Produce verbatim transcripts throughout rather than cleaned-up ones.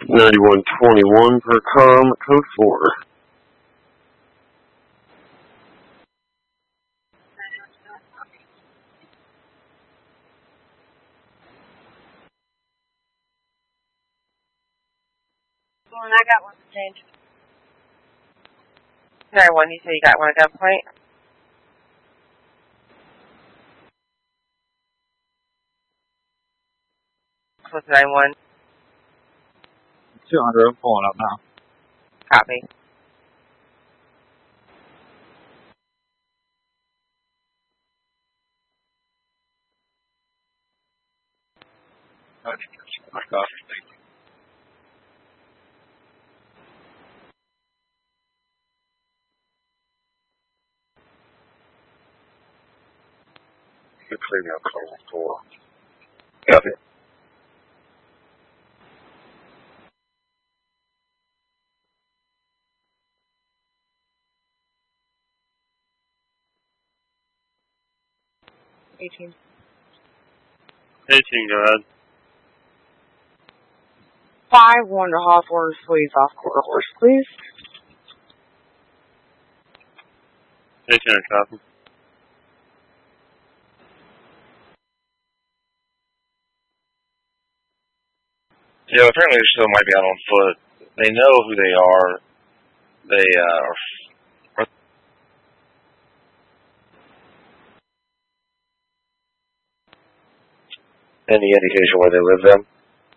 ninety-one twenty-one per com, code four. Well, I got one to change. ninety-one, you say you got one at gunpoint? Close to ninety-one. two hundred, I'm pulling up now. Copy. My gosh. You're clearing out code four. Copy. eighteen. eighteen, go ahead. Five, one to Hawthorne, please, off quarter horse, please. eighteen, copy. Yeah, apparently they still might be out on foot. They know who they are. They uh, are. Any indication where they live then?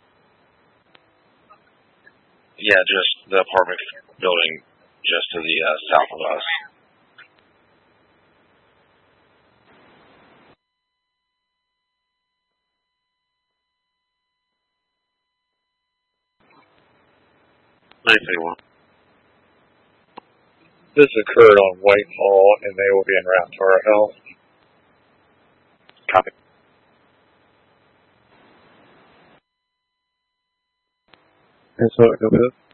Yeah, just the apartment building just to the uh, south of us. ninety-one. This occurred on Whitehall, and they will be en route to our health. Copy. And so it goes.